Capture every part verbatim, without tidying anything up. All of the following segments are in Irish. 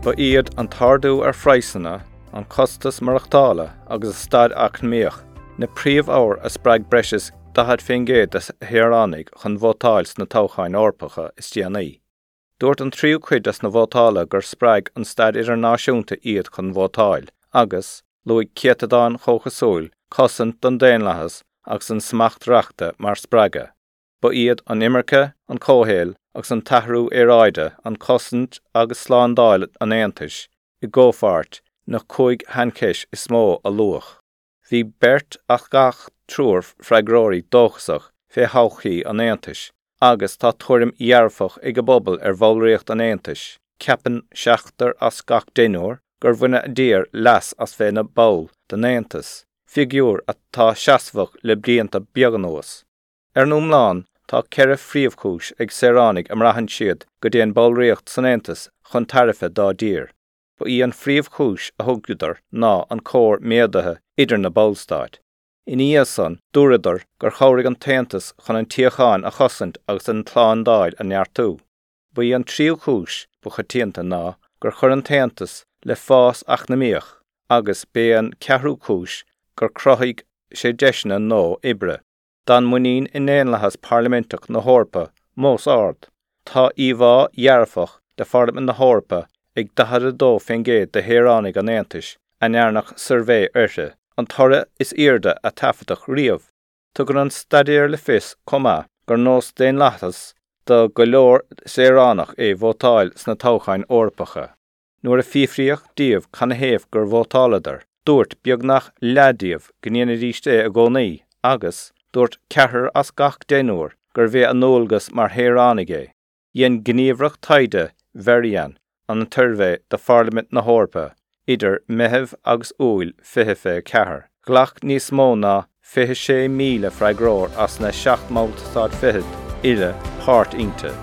Ba iad an tardú ar Phrasanna, an costas marachtála agus stad achnmíoch, na príomh áir a spraig breis dahad fingéad as Héránig chun bhótáils na tóchain orpacha is déanaí. Dúirt an tríú cuid as na bhótála gur spraig an stad idirnáisiúnta iad chun bhótáil, agus luigh ciatadán chóchasúil cosint don déanlachas agus an smachtreachta mar spraige. Ba iad an imirce, an cóhéal agus an tathrú éráide an cosint agus slándáil an Aontais, i ggófart na chuig hancéis is mó a luach. Bhí bert ach gach trúr freagróirí dóchasach fé hauchaí an Aontais, agus tá tuairim iarfach ag go bobbal ar bhóilríocht an Aontais, ceapan seachtar as gach déanúr gur bhaine dír leas as fé na báil den Aontas, figiúr atá seasfach le blianta beagnóas. Ar númláán tá ceithre phríomhchúis ag Saoránaigh am raithann siad go dtéann báilríocht san Aontas chun tarifa dá dír. Ba í an phríomhchúis a thugdar ná an cóir méadathe idir na báilstáid. In íasan dúradar gur chomhraigh an Taontas chun an tíocháin a chosint agus an tláándáil a neartú. Ba í an tríomhchúis bu chatíanta ná gur chur an Taontas le fás achnamíoch, agus bé an ceathrú chúis gur crothaigh sé deisna nó ibre. Dan muín in éanlachas parlamentach na hórpa mós ard. Tá íomhá dhearfach de Parlament na hórpa ag dahad dó fingéad de Héránig an Aontais a nearnach survé uirse. An torra is irde a tafatach riamh. Tugur an stadéir le fis comá gur nós déanlachas do go leor Saoránach é bhótáil sna tóchain orpacha. Nuair a fífríoch díobh chuna héamh gur bhótáladar, dúirt beagnach leadíobh gníana ríist é a gcónaí, agus dúirt ceathair as gach déanúr gur bheith an nóilgas mar Héránig é. Dhéan gníomhrach taide bherian an turvé de Parlament na hórpa, idir meitheamh agus úil fiche fé ceathair. Ghlach níos mó ná fiche sé míle freagróir as na seacht mátad fihid ile páirt inte.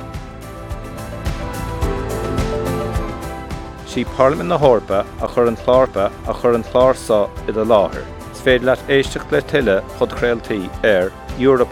Sí Parlament na hórpa a chur an chlárpa a chur an chlár sá i do láthair. Is féidir leat éisteach le tuile chud chraoltaí ar Europe